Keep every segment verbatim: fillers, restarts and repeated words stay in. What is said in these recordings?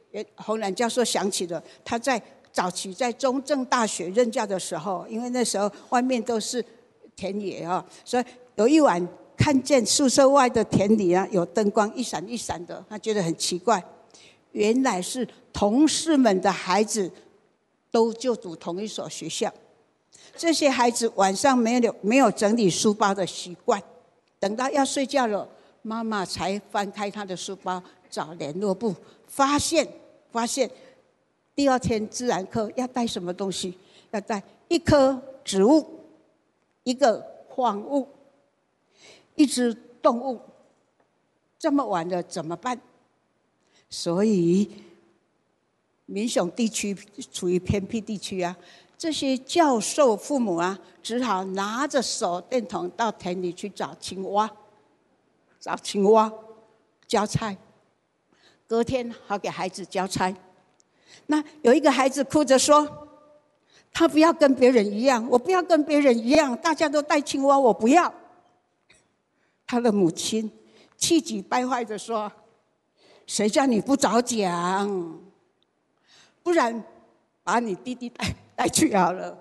洪兰教授想起了他在早期在中正大学任教的时候，因为那时候外面都是田野啊，所以有一晚看见宿舍外的田里啊有灯光一闪一闪的，他觉得很奇怪，原来是同事们的孩子都就读同一所学校。这些孩子晚上没有没有整理书包的习惯，等到要睡觉了，妈妈才翻开他的书包找联络簿，发现发现第二天自然课要带什么东西？要带一棵植物、一个矿物、一只动物。这么晚了怎么办？所以民雄地区处于偏僻地区啊。这些教授父母啊，只好拿着手电筒到田里去找青蛙，找青蛙交差，隔天好给孩子交差。那有一个孩子哭着说，他不要跟别人一样，我不要跟别人一样，大家都带青蛙，我不要。他的母亲气急败坏地说，谁叫你不早讲，不然把你弟弟带带去好了，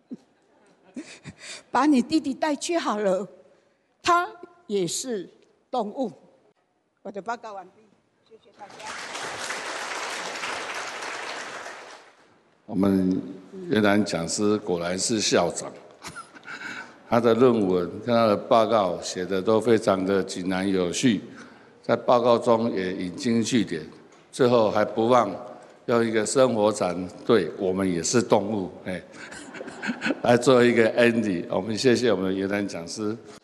把你弟弟带去好了，他也是动物。我的报告完毕，谢谢大家。 我们原来讲师果然是校长，他的论文跟他的报告写的都非常的井然有序，在报告中也引经据典，最后还不忘用一个生活禅，对我们也是动物，哎，来做一个 ending。我们谢谢我们的原来讲师。